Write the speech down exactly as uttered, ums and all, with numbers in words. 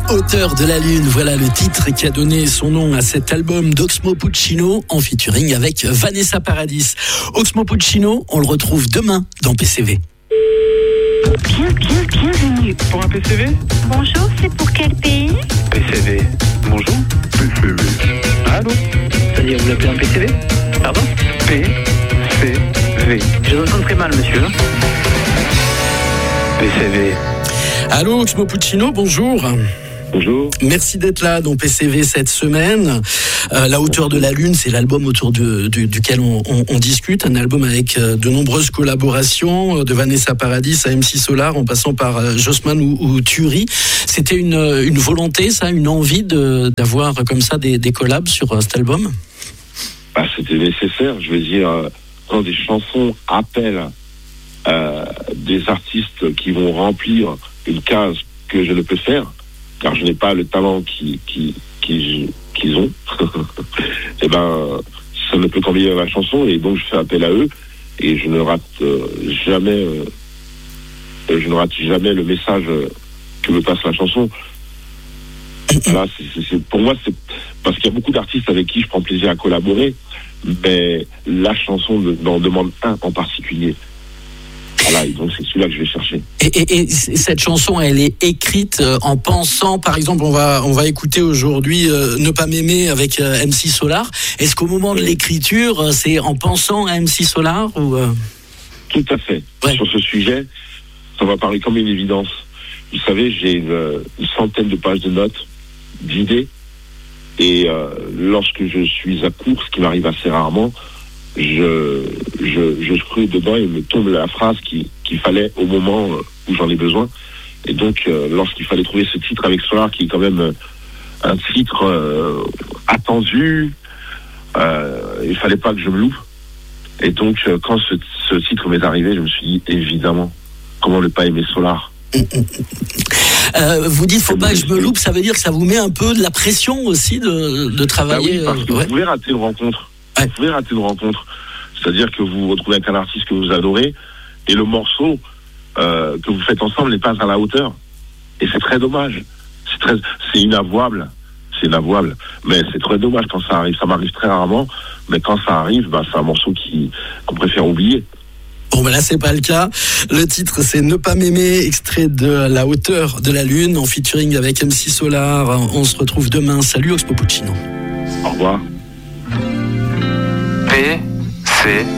Hauteur de la Lune, voilà le titre qui a donné son nom à cet album d'Oxmo Puccino en featuring avec Vanessa Paradis. Oxmo Puccino, on le retrouve demain dans P C V. Bien, bien, bienvenue. Pour un P C V ? Bonjour, c'est pour quel pays ? P C V. Bonjour. P C V. Allô ? C'est-à-dire, vous l'appelez un P C V ? Pardon ? P C V. Je vous entends très mal, monsieur. P C V. Allô, Oxmo Puccino, bonjour. Bonjour. Merci d'être là dans P C V cette semaine. Euh, La Hauteur de la Lune, c'est l'album autour de, de, duquel on, on, on discute. Un album avec euh, de nombreuses collaborations, euh, de Vanessa Paradis à M C Solar, en passant par euh, Jossman ou, ou Thury. C'était une, une volonté, ça, une envie de, d'avoir comme ça des, des collabs sur euh, cet album ? Bah, c'était nécessaire. Je veux dire, euh, quand des chansons appellent euh, des artistes qui vont remplir une case que je ne peux faire, car je n'ai pas le talent qui, qui, qui, qu'ils ont, et ben, ça ne peut qu'envie la chanson, et donc je fais appel à eux, et je ne rate euh, jamais, euh, je ne rate jamais le message que me passe la chanson. Là, c'est, c'est, c'est, pour moi, c'est parce qu'il y a beaucoup d'artistes avec qui je prends plaisir à collaborer, mais la chanson m'en demande un en particulier. Voilà, et donc c'est celui-là que je vais chercher. Et, et, et cette chanson, elle est écrite en pensant, par exemple, on va on va écouter aujourd'hui euh, Ne pas m'aimer avec euh, M C Solar. Est-ce qu'au moment de l'écriture, c'est en pensant à M C Solar ou euh... Tout à fait. Ouais. Sur ce sujet, ça va parler comme une évidence. Vous savez, j'ai une, une centaine de pages de notes, d'idées, et euh, lorsque je suis à court, ce qui m'arrive assez rarement, je je je scrute dedans et me tombe la phrase qui, qu'il fallait au moment où j'en ai besoin. Et donc, euh, lorsqu'il fallait trouver ce titre avec Solar, qui est quand même un titre euh, attendu, euh, il fallait pas que je me loupe. Et donc, euh, quand ce, ce titre m'est arrivé, je me suis dit, évidemment, comment ne pas aimer Solar ? Euh, vous dites faut pas que je me loupe, ça veut dire que ça vous met un peu de la pression aussi de, de travailler. Bah oui, parce que euh, ouais. vous pouvez rater une rencontre. Ouais. Vous pouvez rater une rencontre. C'est-à-dire que vous vous retrouvez avec un artiste que vous adorez et le morceau euh, que vous faites ensemble n'est pas à la hauteur. Et c'est très dommage. C'est très, c'est inavouable. C'est inavouable. Mais c'est très dommage quand ça arrive. Ça m'arrive très rarement. Mais quand ça arrive, bah, c'est un morceau qui, qu'on préfère oublier. Bon ben là c'est pas le cas. Le titre c'est Ne pas m'aimer, extrait de La Hauteur de la Lune en featuring avec M C Solar. On se retrouve demain. Salut Oxmo Puccino. Au revoir. P C